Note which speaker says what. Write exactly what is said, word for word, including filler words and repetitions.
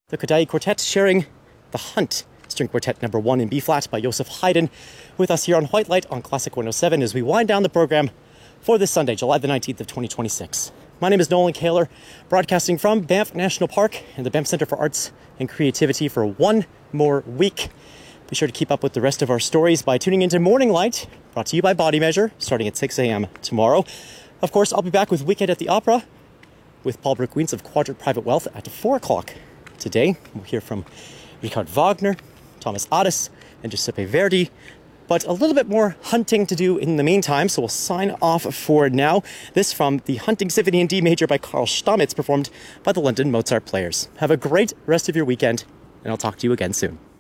Speaker 1: The Kodály Quartet sharing The Hunt, string quartet number one in B-flat by Joseph Haydn, with us here on White Light on Classic one oh seven as we wind down the program for this Sunday, July the nineteenth of twenty twenty-six. My name is Nolan Kaler, broadcasting from Banff National Park and the Banff Centre for Arts and Creativity for one more week. Be sure to keep up with the rest of our stories by tuning into Morning Light, brought to you by Body Measure, starting at six a.m. tomorrow. Of course, I'll be back with Weekend at the Opera with Paul Brook-Wiens of Quadrant Private Wealth at four o'clock today. We'll hear from Richard Wagner, Thomas Adès, and Giuseppe Verdi, but a little bit more hunting to do in the meantime, so we'll sign off for now. This from the Hunting Symphony in D Major by Karl Stamitz, performed by the London Mozart Players. Have a great rest of your weekend, and I'll talk to you again soon.